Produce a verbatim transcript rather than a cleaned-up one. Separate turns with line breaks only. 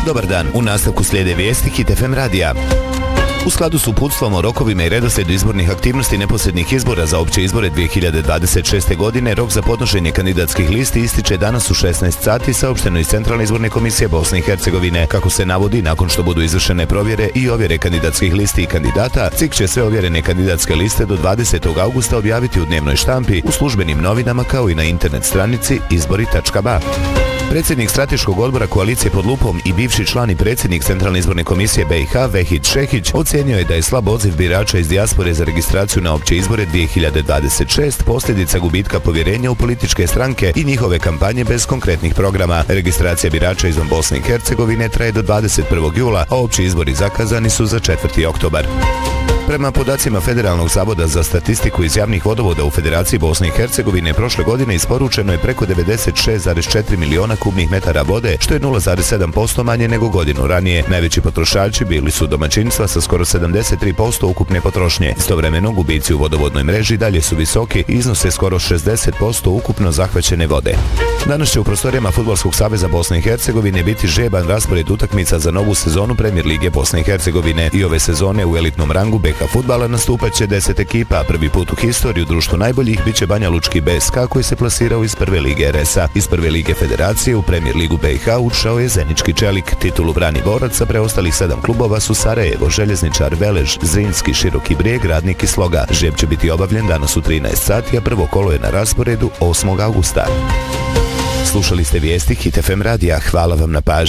Dobar dan, u nastavku slijede vijesti Hit F M radija. U skladu s uputstvom o rokovima i redoslijedu izbornih aktivnosti neposrednih izbora za opće izbore dvije hiljade dvadeset šeste. godine, rok za podnošenje kandidatskih listi ističe danas u šesnaest sati, saopšteno iz Centralne izborne komisije Bosne i Hercegovine. Kako se navodi, nakon što budu izvršene provjere i ovjere kandidatskih listi i kandidata, C I K će sve ovjerene kandidatske liste do dvadesetog augusta objaviti u dnevnoj štampi, u službenim novinama kao i na internet stranici izbori tačka ba. Predsjednik strateškog odbora koalicije pod lupom i bivši član i predsjednik Centralne izborne komisije B i H Vehid Šehić ocijenio je da je slab odziv birača iz dijaspore za registraciju na opće izbore dvije hiljade dvadeset šeste posljedica gubitka povjerenja u političke stranke i njihove kampanje bez konkretnih programa. Registracija birača izvan Bosne i Hercegovine traje do dvadeset prvog jula, a opći izbori zakazani su za četvrti oktobar. Prema podacima Federalnog zavoda za statistiku iz javnih vodovoda u Federaciji Bosne i Hercegovine, prošle godine isporučeno je preko devedeset šest zarez četiri miliona kubnih metara vode, što je nula zarez sedam posto manje nego godinu ranije. Najveći potrošači bili su domaćinstva sa skoro sedamdeset tri posto ukupne potrošnje. Istovremeno, gubici u vodovodnoj mreži dalje su visoki i iznose skoro šezdeset posto ukupno zahvaćene vode. Danas će u prostorijama Fudbalskog saveza Bosne i Hercegovine biti žeban raspored utakmica za novu sezonu Premier lige Bosne i Hercegovine. I ove sezone u elitnom rangu B H fudbala nastupat će deset ekipa. Prvi put u historiju društvu najboljih biće Banja Lučki B S K koji se plasirao iz prve lige R S A. Iz prve lige Federacije u Premier ligu B i H ušao je Zenički Čelik. Titulu brani borac, a preostalih sedam klubova su Sarajevo, Željezničar, Velež, Zrinski, Široki Brijeg, Radnik i Sloga. Žreb će biti obavljen danas u trinaest sati, a prvo kolo je na rasporedu osmog augusta. Slušali ste vijesti Hit F M radija. Hvala vam na pažnji.